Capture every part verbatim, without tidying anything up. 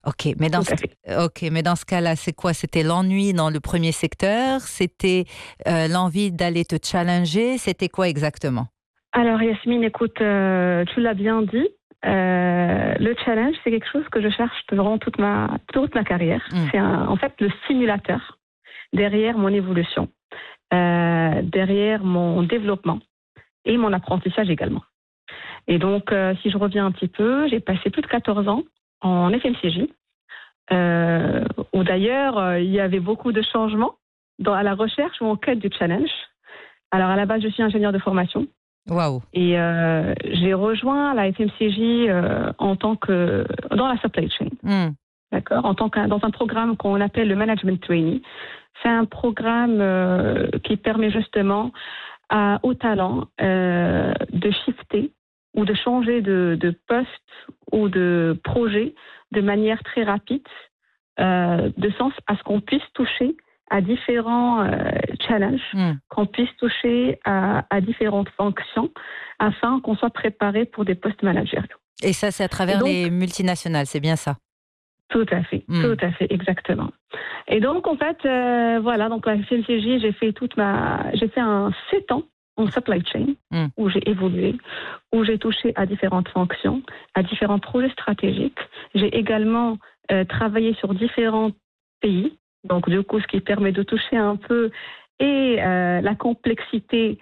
Ok, mais dans ce, ok, mais dans ce cas-là, c'est quoi? C'était l'ennui dans le premier secteur? C'était euh, l'envie d'aller te challenger? C'était quoi exactement? Alors Yasmine, écoute, euh, tu l'as bien dit. Euh, le challenge, c'est quelque chose que je cherche durant toute ma, toute ma carrière. Mm. C'est un, en fait le simulateur derrière mon évolution, euh, derrière mon développement et mon apprentissage également. Et donc, euh, si je reviens un petit peu, j'ai passé plus de quatorze ans en F M C J, euh, où d'ailleurs, euh, il y avait beaucoup de changements dans, à la recherche ou en quête du challenge. Alors, à la base, je suis ingénieure de formation. Waouh. Et euh, j'ai rejoint la F M C J euh, en tant que dans la supply chain, Mm. d'accord, en tant que dans un programme qu'on appelle le management trainee. C'est un programme euh, qui permet justement à, aux talents euh, de shifter ou de changer de, de poste ou de projet de manière très rapide, euh, de sens à ce qu'on puisse toucher à différents euh, challenges, Mm. qu'on puisse toucher à, à différentes fonctions afin qu'on soit préparé pour des postes managériaux. Et ça, c'est à travers donc, les multinationales, c'est bien ça? Tout à fait, Mm. tout à fait, exactement. Et donc, en fait, euh, voilà, donc à la F M C J, j'ai fait toute ma, j'ai fait un sept ans en supply chain, Mm. où j'ai évolué, où j'ai touché à différentes fonctions, à différents projets stratégiques. J'ai également euh, travaillé sur différents pays, donc du coup, ce qui permet de toucher un peu et euh, la complexité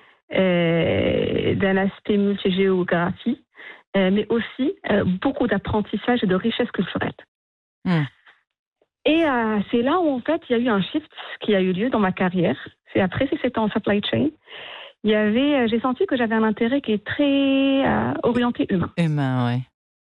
euh, d'un aspect multigéographie, euh, mais aussi euh, beaucoup d'apprentissage et de richesse culturelle. Mm. Et euh, c'est là où, en fait, il y a eu un shift qui a eu lieu dans ma carrière. C'est après ces sept ans en supply chain. Il y avait, euh, j'ai senti que j'avais un intérêt qui est très euh, orienté humain. Humain, ouais.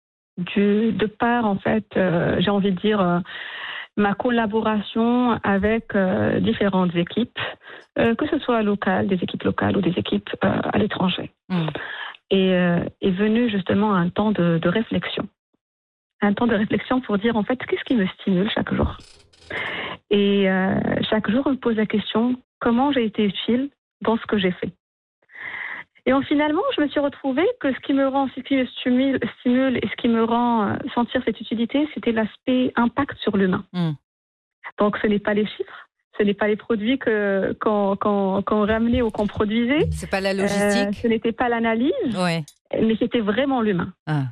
Du, de par, en fait, euh, j'ai envie de dire, euh, ma collaboration avec euh, différentes équipes, euh, que ce soit locales, des équipes locales ou des équipes euh, à l'étranger. Mm. Et euh, est venu justement un temps de, de réflexion. Un temps de réflexion pour dire, en fait, qu'est-ce qui me stimule chaque jour? Et euh, chaque jour, on me pose la question, comment j'ai été utile dans ce que j'ai fait? Et donc, finalement, je me suis retrouvée que ce qui me rend, ce qui me stimule, stimule et ce qui me rend euh, sentir cette utilité, c'était l'aspect impact sur l'humain. Mm. Donc, ce n'est pas les chiffres, ce n'est pas les produits que, qu'on, qu'on, qu'on ramenait ou qu'on produisait. C'est pas la Euh, logistique? ce n'était pas l'analyse, Ouais. mais c'était vraiment l'humain. Ah.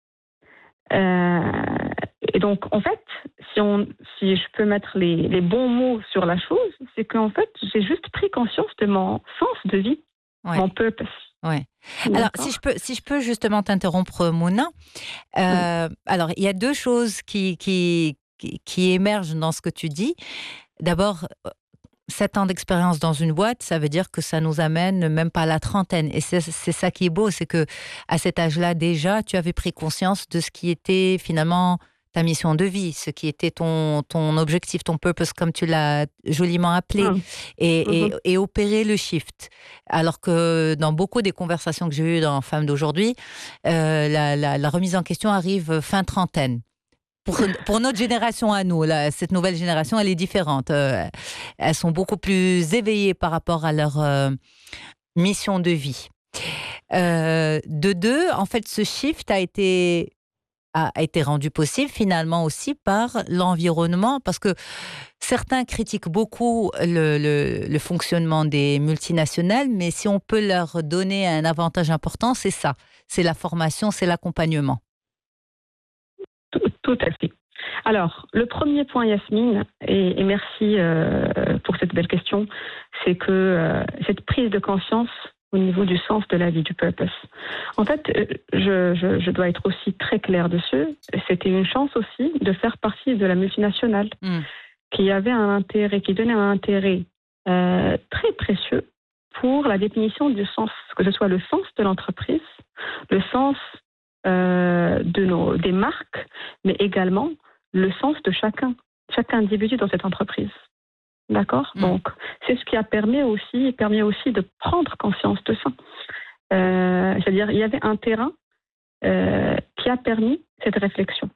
Euh, et donc, en fait, si, on, si je peux mettre les, les bons mots sur la chose, c'est qu'en fait, j'ai juste pris conscience de mon sens de vie, Ouais. mon purpose. Ouais. Alors, si je peux, si je peux justement t'interrompre, Mouna. Euh, oui. Alors, il y a deux choses qui, qui, qui, qui émergent dans ce que tu dis. D'abord, sept ans d'expérience dans une boîte, ça veut dire que ça nous amène même pas à la trentaine. Et c'est, c'est ça qui est beau, c'est que à cet âge-là, déjà, tu avais pris conscience de ce qui était finalement ta mission de vie, ce qui était ton, ton objectif, ton purpose, comme tu l'as joliment appelé, mmh. et, et, mmh. et opérer le shift. Alors que dans beaucoup des conversations que j'ai eues dans Femmes d'aujourd'hui, euh, la, la, la remise en question arrive fin trentaine. Pour, pour notre génération à nous, là, cette nouvelle génération, elle est différente. Euh, elles sont beaucoup plus éveillées par rapport à leur euh, mission de vie. Euh, de deux, en fait, ce shift a été, a, a été rendu possible finalement aussi par l'environnement, parce que certains critiquent beaucoup le, le, le fonctionnement des multinationales, mais si on peut leur donner un avantage important, c'est ça. C'est la formation, c'est l'accompagnement. Tout, tout à fait. Alors, le premier point, Yasmine, et, et merci euh, pour cette belle question, c'est que euh, cette prise de conscience au niveau du sens de la vie, du purpose. En fait, je, je, je dois être aussi très claire dessus. C'était une chance aussi de faire partie de la multinationale mm. qui avait un intérêt, qui donnait un intérêt euh, très précieux pour la définition du sens, que ce soit le sens de l'entreprise, le sens euh, de nos, des marques, mais également le sens de chacun, chaque individu dans cette entreprise. D'accord ? mmh. Donc, c'est ce qui a permis aussi, permis aussi de prendre conscience de ça. Euh, c'est-à-dire, il y avait un terrain euh, qui a permis cette réflexion.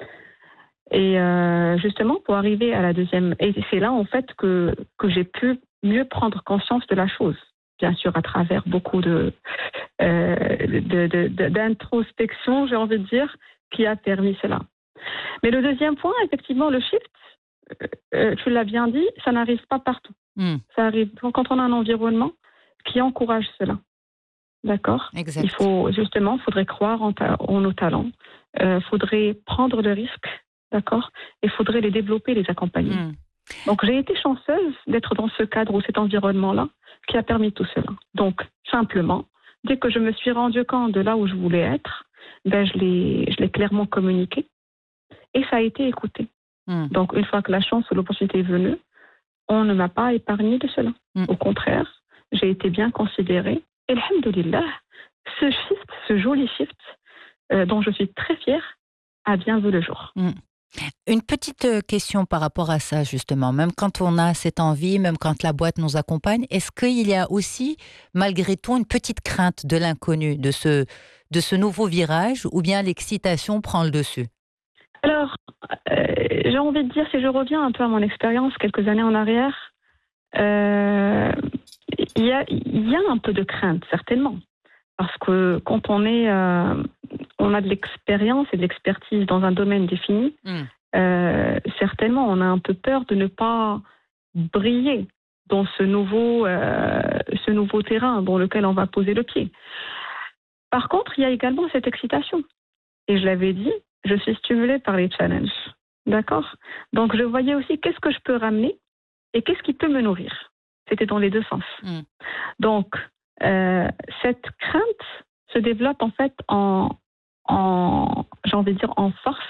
Et euh, justement, pour arriver à la deuxième... Et c'est là, en fait, que, que j'ai pu mieux prendre conscience de la chose. Bien sûr, à travers beaucoup de, euh, de, de, de, d'introspection, j'ai envie de dire, qui a permis cela. Mais le deuxième point, effectivement, le shift, euh, tu l'as bien dit, ça n'arrive pas partout. Mm. Ça arrive quand on a un environnement qui encourage cela. D'accord. Exact. Il faut, justement, il faudrait croire en, ta, en nos talents. Il euh, faudrait prendre le risque. D'accord. Il faudrait les développer, les accompagner. Mm. Donc, j'ai été chanceuse d'être dans ce cadre ou cet environnement-là qui a permis tout cela. Donc, simplement, dès que je me suis rendu compte de là où je voulais être, ben, je l'ai, je l'ai clairement communiqué et ça a été écouté. Mm. Donc, une fois que la chance ou l'opportunité est venue, on ne m'a pas épargné de cela. Mm. Au contraire, j'ai été bien considérée. Et alhamdoulilah, ce shift, ce joli shift, euh, dont je suis très fière, a bien vu le jour. Mm. Une petite question par rapport à ça, justement. Même quand on a cette envie, même quand la boîte nous accompagne, est-ce qu'il y a aussi, malgré tout, une petite crainte de l'inconnu, de ce, de ce nouveau virage, ou bien l'excitation prend le dessus? Alors, euh, j'ai envie de dire, si je reviens un peu à mon expérience quelques années en arrière, euh, il y a, il y a un peu de crainte, certainement. Parce que quand on est, euh, on a de l'expérience et de l'expertise dans un domaine défini, mm. euh, certainement, on a un peu peur de ne pas briller dans ce nouveau, euh, ce nouveau terrain dans lequel on va poser le pied. Par contre, il y a également cette excitation. Et je l'avais dit, je suis stimulée par les challenges. D'accord? Donc, je voyais aussi qu'est-ce que je peux ramener et qu'est-ce qui peut me nourrir. C'était dans les deux sens. Mm. Donc, euh, cette crainte se développe en fait en, en, j'ai envie de dire, en force,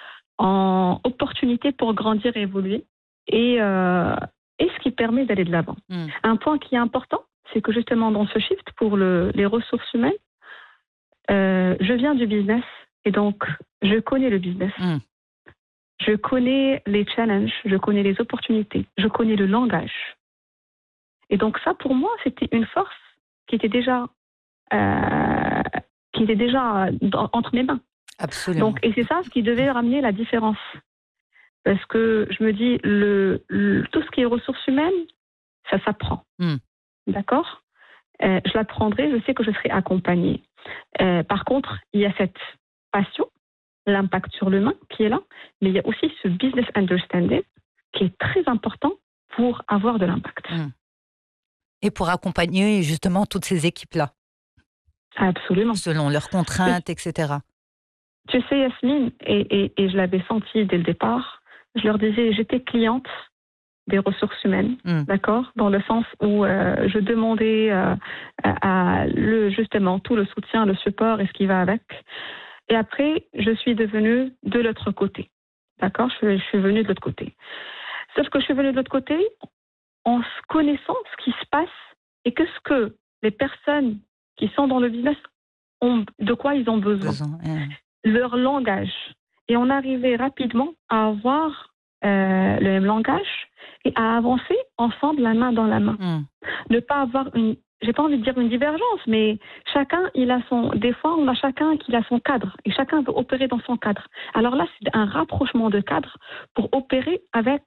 en opportunité pour grandir et évoluer, et, euh, et ce qui permet d'aller de l'avant. Mm. Un point qui est important, c'est que justement dans ce shift pour le, les ressources humaines, euh, je viens du business et donc je connais le business. Mm. Je connais les challenges, je connais les opportunités, je connais le langage. Et donc ça, pour moi, c'était une force qui était déjà, euh, qui était déjà dans, entre mes mains. Absolument. Donc, et c'est ça ce qui devait ramener la différence. Parce que je me dis, le, le, tout ce qui est ressources humaines, ça s'apprend. Mm. D'accord? euh, Je l'apprendrai, je sais que je serai accompagnée. Euh, par contre, il y a cette passion, l'impact sur l'humain qui est là, mais il y a aussi ce business understanding qui est très important pour avoir de l'impact. Mm. Et pour accompagner justement toutes ces équipes-là. Absolument. Selon leurs contraintes, et cetera. Tu sais, Yasmine, et, et, et je l'avais senti dès le départ, je leur disais, j'étais cliente des ressources humaines, mm. d'accord? Dans le sens où euh, je demandais euh, à, à le, justement tout le soutien, le support et ce qui va avec. Et après, je suis devenue de l'autre côté, d'accord? Je, je suis venue de l'autre côté. Sauf que je suis venue de l'autre côté en connaissant ce qui se passe et que ce que les personnes qui sont dans le business ont, de quoi ils ont besoin. besoin yeah. Leur langage. Et on arrivait rapidement à avoir euh, le même langage et à avancer ensemble, la main dans la main. Mm. Ne pas avoir une, j'ai pas envie de dire une divergence, mais chacun, il a son, des fois, on a chacun qui a son cadre et chacun veut opérer dans son cadre. Alors là, c'est un rapprochement de cadre pour opérer avec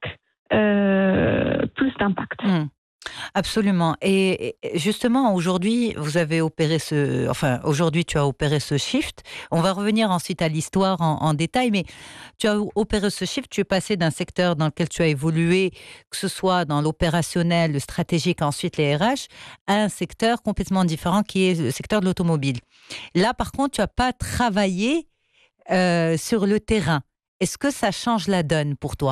Euh, plus d'impact. Mmh. Absolument. Et justement, aujourd'hui, vous avez opéré ce... Enfin, aujourd'hui, tu as opéré ce shift. On va revenir ensuite à l'histoire en, en détail, mais tu as opéré ce shift. Tu es passé d'un secteur dans lequel tu as évolué, que ce soit dans l'opérationnel, le stratégique, ensuite les R H, à un secteur complètement différent qui est le secteur de l'automobile. Là, par contre, tu n'as pas travaillé euh, sur le terrain. Est-ce que ça change la donne pour toi ?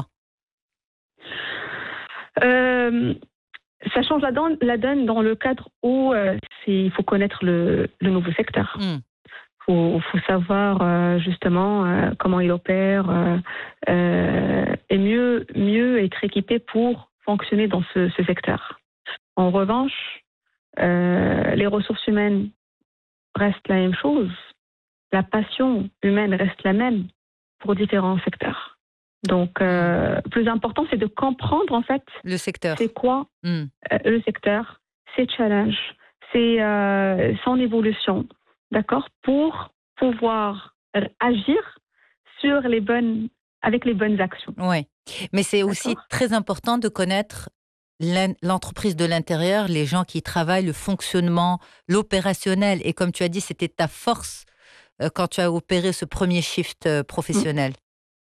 Euh, ça change la donne, la donne dans le cadre où euh, il faut connaître le, le nouveau secteur. Il mm. faut, faut savoir euh, justement euh, comment il opère euh, euh, et mieux, mieux être équipé pour fonctionner dans ce, ce secteur. En revanche, euh, les ressources humaines restent la même chose. La passion humaine reste la même pour différents secteurs. Donc, euh, plus important, c'est de comprendre, en fait, le secteur. C'est quoi mm. euh, le secteur, ses challenges, c'est euh, son évolution, d'accord, pour pouvoir agir sur les bonnes, avec les bonnes actions. Oui, mais c'est d'accord. aussi très important de connaître l'entreprise de l'intérieur, les gens qui travaillent, le fonctionnement, l'opérationnel. Et comme tu as dit, c'était ta force euh, quand tu as opéré ce premier shift euh, professionnel. Mm.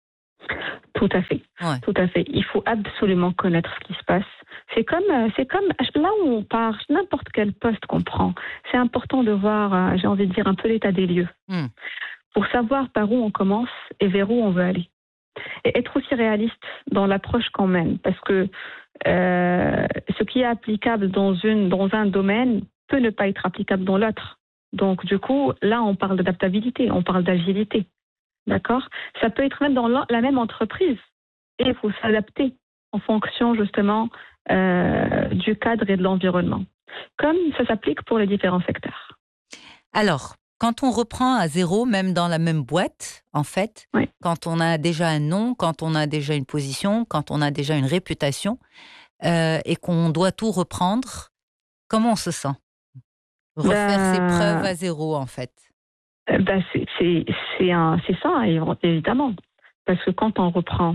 Tout à fait, Ouais. tout à fait. Il faut absolument connaître ce qui se passe. C'est comme, euh, c'est comme là où on part, n'importe quel poste qu'on prend, c'est important de voir, euh, j'ai envie de dire, un peu l'état des lieux, Mm. pour savoir par où on commence et vers où on veut aller. Et être aussi réaliste dans l'approche qu'on mène, parce que euh, ce qui est applicable dans, une, dans un domaine peut ne pas être applicable dans l'autre. Donc, du coup, là, on parle d'adaptabilité, on parle d'agilité. D'accord? Ça peut être même dans la, la même entreprise. Et il faut s'adapter en fonction, justement, euh, du cadre et de l'environnement. Comme ça s'applique pour les différents secteurs. Alors, quand on reprend à zéro, même dans la même boîte, en fait, Oui. quand on a déjà un nom, quand on a déjà une position, quand on a déjà une réputation, euh, et qu'on doit tout reprendre, comment on se sent? Refaire ses preuves Ben, à zéro, en fait. ben c'est, c'est, c'est, un, c'est ça, évidemment. Parce que quand on reprend,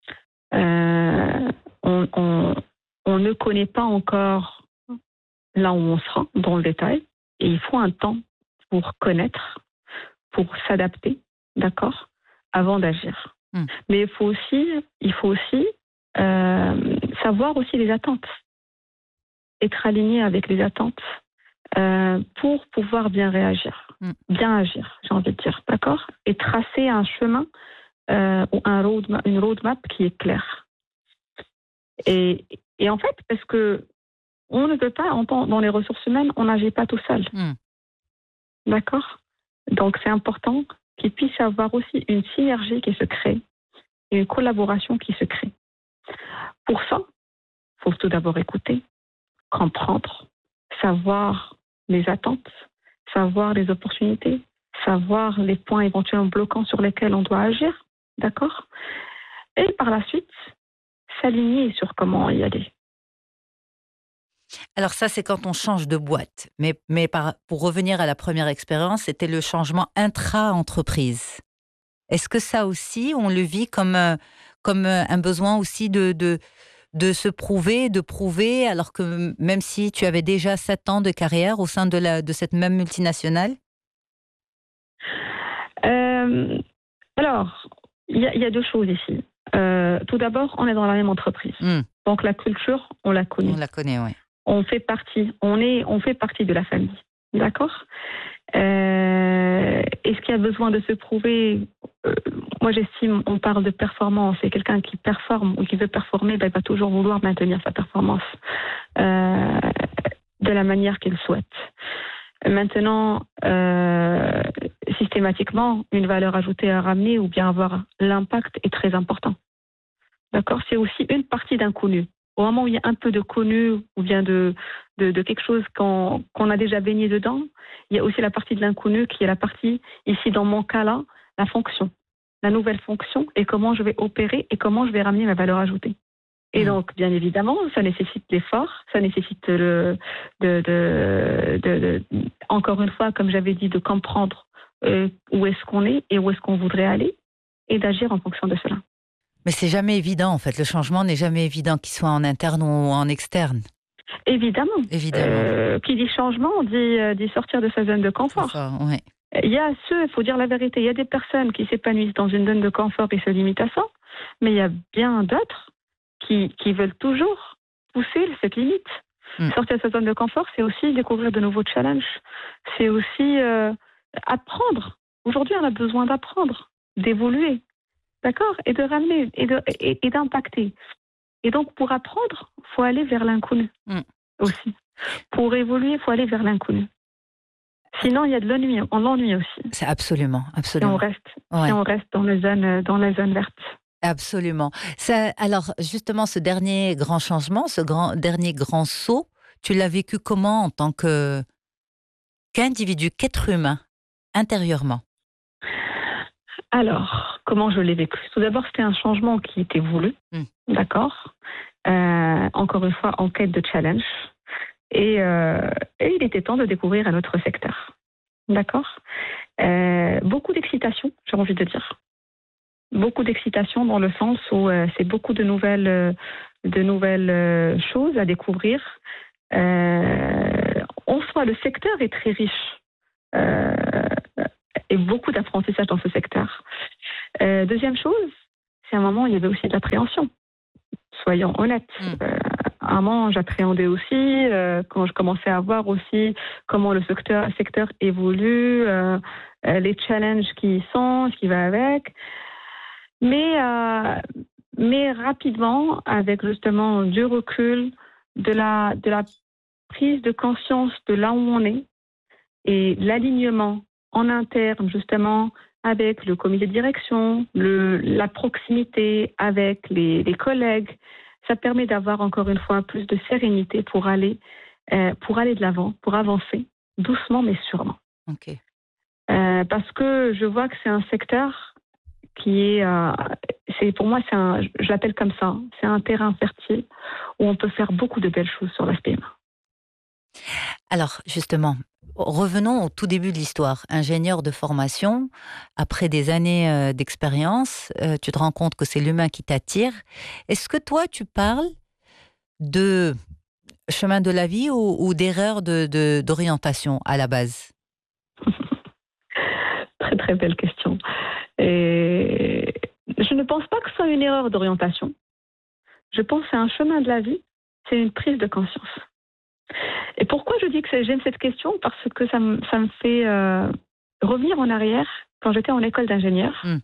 euh, on, on, on ne connaît pas encore là où on sera dans le détail. Et il faut un temps pour connaître, pour s'adapter, d'accord, avant d'agir. Mm. Mais il faut aussi, il faut aussi euh, savoir aussi les attentes, être aligné avec les attentes euh, pour pouvoir bien réagir, Mm. bien agir, j'ai envie de dire, d'accord, et tracer un chemin euh, ou un roadmap, une roadmap qui est claire. Et, et en fait, parce que on ne peut pas, dans les ressources humaines, on n'agit pas tout seul. Mm. D'accord? Donc, c'est important qu'il puisse y avoir aussi une synergie qui se crée et une collaboration qui se crée. Pour ça, il faut tout d'abord écouter, comprendre, savoir les attentes, savoir les opportunités, savoir les points éventuellement bloquants sur lesquels on doit agir. D'accord? Et par la suite, s'aligner sur comment y aller. Alors ça, c'est quand on change de boîte. Mais, mais par, pour revenir à la première expérience, c'était le changement intra-entreprise. Est-ce que ça aussi, on le vit comme, euh, comme euh, un besoin aussi de, de, de se prouver, de prouver, alors que même si tu avais déjà sept ans de carrière au sein de, la, de cette même multinationale? Euh, alors, il y, y a deux choses ici. Euh, tout d'abord, on est dans la même entreprise. Mmh. Donc la culture, on la connaît. On la connaît, oui. On fait partie, on est, on fait partie de la famille. D'accord? euh, Est-ce qu'il y a besoin de se prouver? euh, Moi, j'estime, on parle de performance. Et quelqu'un qui performe ou qui veut performer, ben, il va toujours vouloir maintenir sa performance euh, de la manière qu'il souhaite. Maintenant, euh, systématiquement, une valeur ajoutée à ramener ou bien avoir l'impact est très important. D'accord? C'est aussi une partie d'un connu. Au moment où il y a un peu de connu ou bien de, de, de quelque chose qu'on, qu'on a déjà baigné dedans, il y a aussi la partie de l'inconnu qui est la partie, ici dans mon cas-là, la fonction. La nouvelle fonction et comment je vais opérer et comment je vais ramener ma valeur ajoutée. Et donc, bien évidemment, ça nécessite l'effort, ça nécessite le, de, de, de, de, encore une fois, comme j'avais dit, de comprendre euh, où est-ce qu'on est et où est-ce qu'on voudrait aller et d'agir en fonction de cela. Mais c'est jamais évident, en fait. Le changement n'est jamais évident, qu'il soit en interne ou en externe. Évidemment. Évidemment. Euh, qui dit changement dit, euh, dit sortir de sa zone de confort. Enfin, ouais. Il y a ceux, il faut dire la vérité, il y a des personnes qui s'épanouissent dans une zone de confort et se limitent à ça, mais il y a bien d'autres qui, qui veulent toujours pousser cette limite. Mm. Sortir de sa zone de confort, c'est aussi découvrir de nouveaux challenges. C'est aussi euh, apprendre. Aujourd'hui, on a besoin d'apprendre, d'évoluer, d'accord, et de ramener, et, de, et, et d'impacter. Et donc, pour apprendre, il faut aller vers l'inconnu mm. aussi. Pour évoluer, il faut aller vers l'inconnu. Sinon, il y a de l'ennui. On l'ennuie aussi. C'est absolument, absolument. Si on reste, ouais. si on reste dans la zone, dans la zone verte. Absolument. Ça, alors, justement, ce dernier grand changement, ce grand, dernier grand saut, tu l'as vécu comment en tant que, qu'individu, qu'être humain, intérieurement? Alors, comment je l'ai vécu? Tout d'abord, c'était un changement qui était voulu, mm. d'accord. Euh, encore une fois, en quête de challenge. Et, euh, et il était temps de découvrir un autre secteur, d'accord. Euh, beaucoup d'excitation, j'ai envie de dire. Beaucoup d'excitation dans le sens où euh, c'est beaucoup de nouvelles, euh, de nouvelles euh, choses à découvrir. Euh, en soi, le secteur est très riche. Euh, et beaucoup d'apprentissage dans ce secteur. Euh, deuxième chose, il y a un moment, il y avait aussi de l'appréhension. Soyons honnêtes. Mm. Euh, à un moment, j'appréhendais aussi, euh, quand je commençais à voir aussi comment le secteur, secteur évolue, euh, euh, les challenges qui y sont, ce qui va avec. Mais, euh, mais rapidement, avec justement du recul, de la, de la prise de conscience de là où on est et l'alignement en interne, justement, avec le comité de direction, le, la proximité avec les, les collègues, ça permet d'avoir encore une fois plus de sérénité pour aller, euh, pour aller de l'avant, pour avancer, doucement mais sûrement. Ok. Euh, parce que je vois que c'est un secteur qui est, euh, c'est pour moi, c'est un, je l'appelle comme ça, c'est un terrain fertile où on peut faire beaucoup de belles choses sur l'aspect humain. Alors, justement, revenons au tout début de l'histoire. Ingénieur de formation, après des années euh, d'expérience, euh, tu te rends compte que c'est l'humain qui t'attire. Est-ce que toi, tu parles de chemin de la vie ou, ou d'erreur de, de, d'orientation à la base? Très très belle question. Et je ne pense pas que ce soit une erreur d'orientation. Je pense que c'est un chemin de la vie, c'est une prise de conscience. Et pourquoi je dis que j'aime cette question? Parce que ça me, ça me fait euh, revenir en arrière quand j'étais en école d'ingénieur. Mm.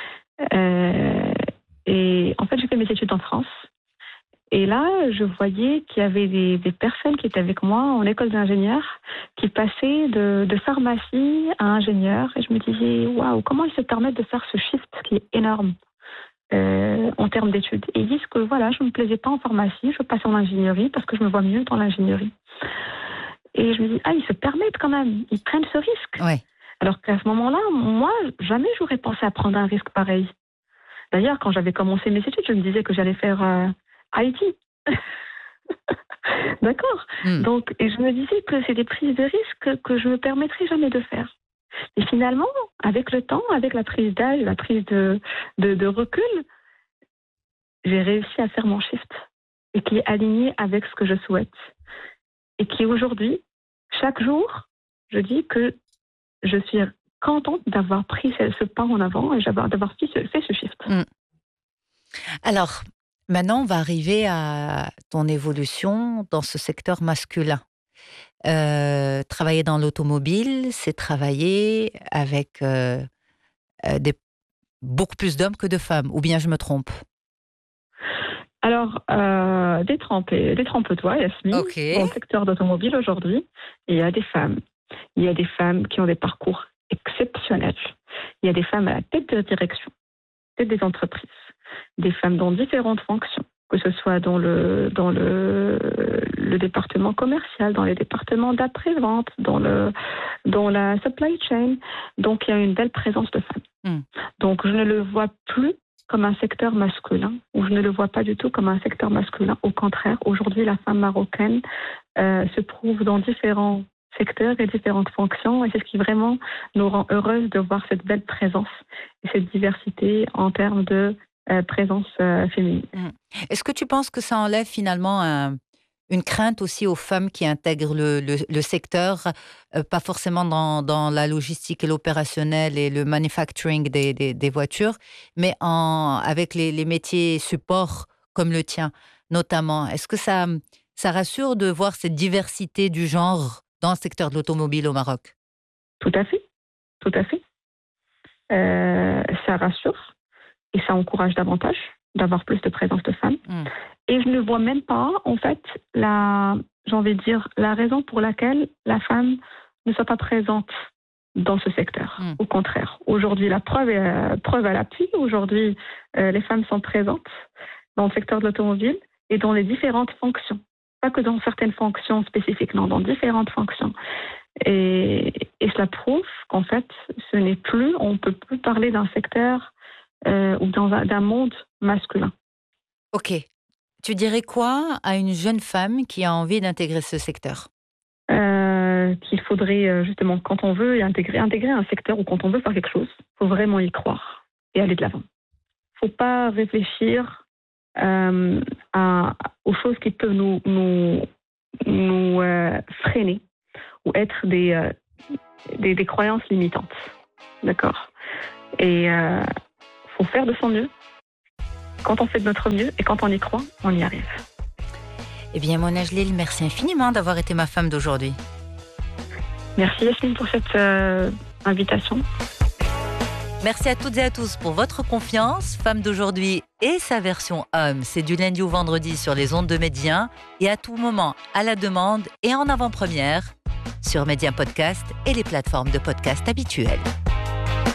Euh, et en fait, j'ai fait mes études en France. Et là, je voyais qu'il y avait des, des personnes qui étaient avec moi en école d'ingénieur qui passaient de, de pharmacie à ingénieur. Et je me disais, waouh, comment ils se permettent de faire ce shift qui est énorme euh, en termes d'études. Et ils disent que voilà, je ne me plaisais pas en pharmacie, je passe en ingénierie parce que je me vois mieux dans l'ingénierie. Et je me dis, ah, ils se permettent quand même, ils prennent ce risque. Ouais. Alors qu'à ce moment-là, moi, jamais j'aurais pensé à prendre un risque pareil. D'ailleurs, quand j'avais commencé mes études, je me disais que j'allais faire euh, I T. D'accord. Mm. Donc, et je me disais que c'est des prises de risque que je ne me permettrais jamais de faire. Et finalement, avec le temps, avec la prise d'âge, la prise de, de, de recul, j'ai réussi à faire mon shift et qui est aligné avec ce que je souhaite. Et qui aujourd'hui, chaque jour, je dis que je suis contente d'avoir pris ce, ce pas en avant et d'avoir fait ce, fait ce shift. Mm. Alors, maintenant, on va arriver à ton évolution dans ce secteur masculin. Euh, travailler dans l'automobile, c'est travailler avec euh, euh, des, beaucoup plus d'hommes que de femmes, ou bien je me trompe? Alors, euh, détrompe- détrompe-toi, Yasmine, Ok. dans le secteur d'automobile aujourd'hui, il y a des femmes. Il y a des femmes qui ont des parcours exceptionnels. Il y a des femmes à la tête de direction, tête des entreprises, des femmes dans différentes fonctions, que ce soit dans le, dans le, le département commercial, dans les départements d'après-vente, dans, le, dans la supply chain. Donc, il y a une belle présence de femmes. Mm. Donc, je ne le vois plus comme un secteur masculin, ou je ne le vois pas du tout comme un secteur masculin. Au contraire, aujourd'hui, la femme marocaine euh, se trouve dans différents secteurs et différentes fonctions, et c'est ce qui vraiment nous rend heureuses de voir cette belle présence et cette diversité en termes de euh, présence euh, féminine. Mm. Est-ce que tu penses que ça enlève finalement un, une crainte aussi aux femmes qui intègrent le, le, le secteur, euh, pas forcément dans, dans la logistique et l'opérationnel et le manufacturing des, des, des voitures, mais en, avec les, les métiers support comme le tien notamment? Est-ce que ça, ça rassure de voir cette diversité du genre dans le secteur de l'automobile au Maroc? Tout à fait, tout à fait. Euh, ça rassure et ça encourage davantage d'avoir plus de présence de femmes. Mm. Et je ne vois même pas, en fait, la, j'ai envie de dire, la raison pour laquelle la femme ne soit pas présente dans ce secteur. Mm. Au contraire, aujourd'hui, la preuve est euh, preuve à l'appui. Aujourd'hui, euh, les femmes sont présentes dans le secteur de l'automobile et dans les différentes fonctions. Pas que dans certaines fonctions spécifiques, non, dans différentes fonctions. Et, et cela prouve qu'en fait, ce n'est plus, on ne peut plus parler d'un secteur euh, ou dans un, d'un monde masculin. Ok. Tu dirais quoi à une jeune femme qui a envie d'intégrer ce secteur? Euh, qu'il faudrait euh, justement, quand on veut intégrer, intégrer un secteur ou quand on veut faire quelque chose, il faut vraiment y croire et aller de l'avant. Il ne faut pas réfléchir euh, à, aux choses qui peuvent nous, nous, nous euh, freiner ou être des, euh, des, des croyances limitantes. D'accord? Et il euh, faut faire de son mieux quand on fait de notre mieux et quand on y croit, on y arrive. Eh bien, Mona Jalil, merci infiniment d'avoir été ma femme d'aujourd'hui. Merci Yasmine pour cette euh, invitation. Merci à toutes et à tous pour votre confiance. Femme d'aujourd'hui et sa version homme, c'est du lundi au vendredi sur les ondes de Média et à tout moment à la demande et en avant-première sur Média Podcast et les plateformes de podcast habituelles.